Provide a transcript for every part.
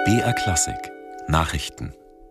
BR Klassik Nachrichten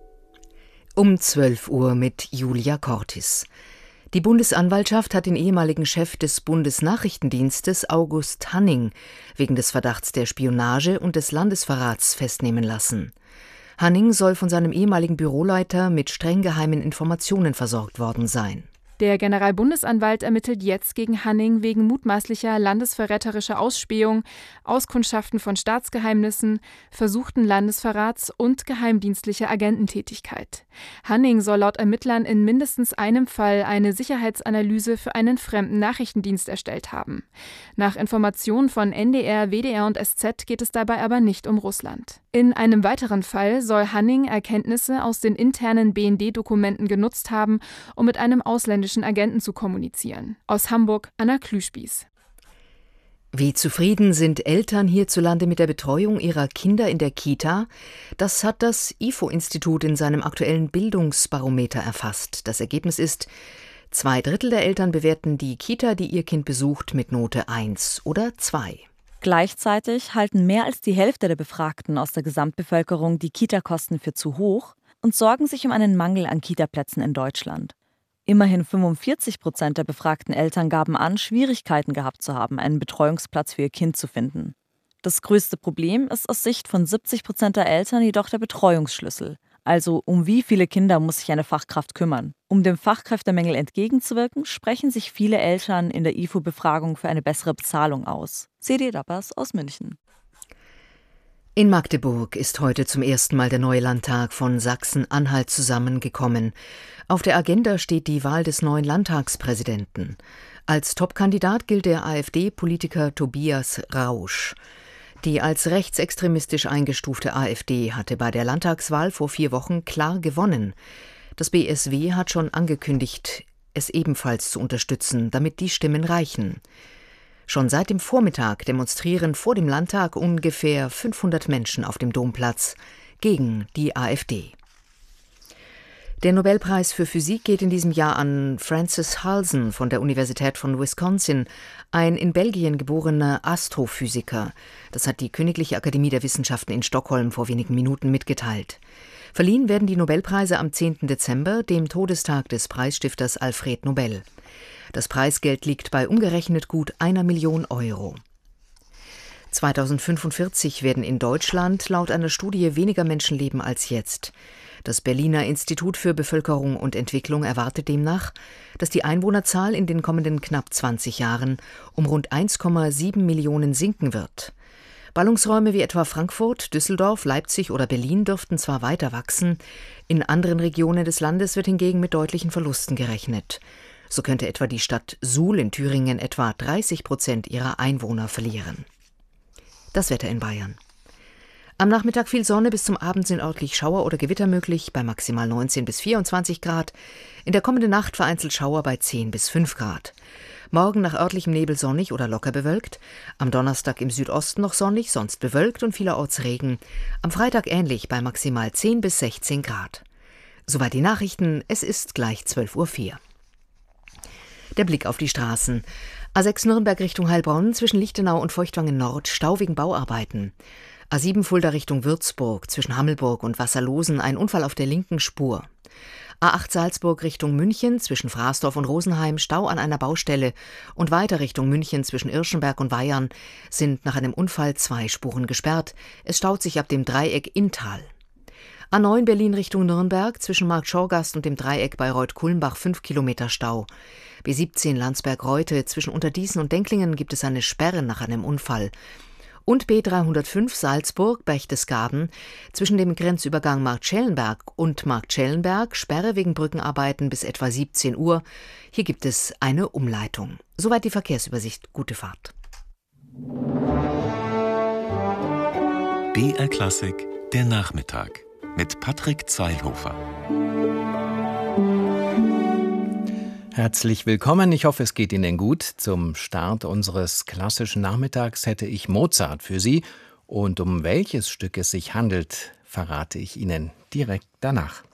Um 12 Uhr mit Julia Cortis. Die Bundesanwaltschaft hat den ehemaligen Chef des Bundesnachrichtendienstes August Hanning wegen des Verdachts der Spionage und des Landesverrats festnehmen lassen. Hanning soll von seinem ehemaligen Büroleiter mit streng geheimen Informationen versorgt worden sein. Der Generalbundesanwalt ermittelt jetzt gegen Hanning wegen mutmaßlicher landesverräterischer Ausspähung, Auskundschaften von Staatsgeheimnissen, versuchten Landesverrats und geheimdienstlicher Agententätigkeit. Hanning soll laut Ermittlern in mindestens einem Fall eine Sicherheitsanalyse für einen fremden Nachrichtendienst erstellt haben. Nach Informationen von NDR, WDR und SZ geht es dabei aber nicht um Russland. In einem weiteren Fall soll Hanning Erkenntnisse aus den internen BND-Dokumenten genutzt haben, um mit einem ausländischen Agenten zu kommunizieren. Aus Hamburg, Anna Klüspieß. Wie zufrieden sind Eltern hierzulande mit der Betreuung ihrer Kinder in der Kita? Das hat das IFO-Institut in seinem aktuellen Bildungsbarometer erfasst. Das Ergebnis ist: 2/3 der Eltern bewerten die Kita, die ihr Kind besucht, mit Note 1 oder 2. Gleichzeitig halten mehr als die Hälfte der Befragten aus der Gesamtbevölkerung die Kita-Kosten für zu hoch und sorgen sich um einen Mangel an Kitaplätzen in Deutschland. Immerhin 45% der befragten Eltern gaben an, Schwierigkeiten gehabt zu haben, einen Betreuungsplatz für ihr Kind zu finden. Das größte Problem ist aus Sicht von 70% der Eltern jedoch der Betreuungsschlüssel. Also um wie viele Kinder muss sich eine Fachkraft kümmern? Um dem Fachkräftemangel entgegenzuwirken, sprechen sich viele Eltern in der IFO-Befragung für eine bessere Bezahlung aus. CD Dappers aus München. In Magdeburg ist heute zum ersten Mal der neue Landtag von Sachsen-Anhalt zusammengekommen. Auf der Agenda steht die Wahl des neuen Landtagspräsidenten. Als Topkandidat gilt der AfD-Politiker Tobias Rausch. Die als rechtsextremistisch eingestufte AfD hatte bei der Landtagswahl vor 4 Wochen klar gewonnen. Das BSW hat schon angekündigt, es ebenfalls zu unterstützen, damit die Stimmen reichen. Schon seit dem Vormittag demonstrieren vor dem Landtag ungefähr 500 Menschen auf dem Domplatz gegen die AfD. Der Nobelpreis für Physik geht in diesem Jahr an Francis Halsen von der Universität von Wisconsin, ein in Belgien geborener Astrophysiker. Das hat die Königliche Akademie der Wissenschaften in Stockholm vor wenigen Minuten mitgeteilt. Verliehen werden die Nobelpreise am 10. Dezember, dem Todestag des Preisstifters Alfred Nobel. Das Preisgeld liegt bei umgerechnet gut 1 Million Euro. 2045 werden in Deutschland laut einer Studie weniger Menschen leben als jetzt. Das Berliner Institut für Bevölkerung und Entwicklung erwartet demnach, dass die Einwohnerzahl in den kommenden knapp 20 Jahren um rund 1,7 Millionen sinken wird. Ballungsräume wie etwa Frankfurt, Düsseldorf, Leipzig oder Berlin dürften zwar weiter wachsen, in anderen Regionen des Landes wird hingegen mit deutlichen Verlusten gerechnet. So könnte etwa die Stadt Suhl in Thüringen etwa 30% ihrer Einwohner verlieren. Das Wetter in Bayern. Am Nachmittag viel Sonne, bis zum Abend sind örtlich Schauer oder Gewitter möglich, bei maximal 19 bis 24 Grad. In der kommenden Nacht vereinzelt Schauer bei 10 bis 5 Grad. Morgen nach örtlichem Nebel sonnig oder locker bewölkt. Am Donnerstag im Südosten noch sonnig, sonst bewölkt und vielerorts Regen. Am Freitag ähnlich bei maximal 10 bis 16 Grad. Soweit die Nachrichten, es ist gleich 12:04 Uhr. Der Blick auf die Straßen. A6 Nürnberg Richtung Heilbronn, zwischen Lichtenau und Feuchtwangen Nord, Stau wegen Bauarbeiten. A7 Fulda Richtung Würzburg, zwischen Hammelburg und Wasserlosen, ein Unfall auf der linken Spur. A8 Salzburg Richtung München, zwischen Fraßdorf und Rosenheim, Stau an einer Baustelle. Und weiter Richtung München, zwischen Irschenberg und Weyarn, sind nach einem Unfall 2 Spuren gesperrt. Es staut sich ab dem Dreieck Inntal. A9 Berlin Richtung Nürnberg, zwischen Marktschorgast und dem Dreieck bei Reuth-Kulmbach 5 Kilometer Stau. B17 Landsberg-Reute, zwischen Unterdießen und Denklingen gibt es eine Sperre nach einem Unfall. Und B305 Salzburg Berchtesgaden, zwischen dem Grenzübergang Marktschellenberg und Marktschellenberg, Sperre wegen Brückenarbeiten bis etwa 17 Uhr. Hier gibt es eine Umleitung. Soweit die Verkehrsübersicht. Gute Fahrt. BR Klassik, der Nachmittag mit Patrick Zeilhofer. Herzlich willkommen, ich hoffe, es geht Ihnen gut. Zum Start unseres klassischen Nachmittags hätte ich Mozart für Sie. Und um welches Stück es sich handelt, verrate ich Ihnen direkt danach.